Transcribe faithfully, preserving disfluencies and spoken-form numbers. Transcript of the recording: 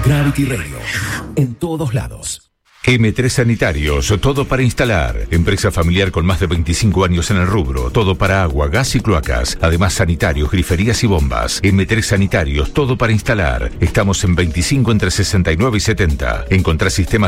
Gravity Radio, en todos lados. eme tres Sanitarios, todo para instalar. Empresa familiar con más de veinticinco años en el rubro. Todo para agua, gas y cloacas. Además, sanitarios, griferías y bombas. eme tres Sanitarios, todo para instalar. Estamos en veinticinco entre sesenta y nueve y setenta. Encontrá sistemas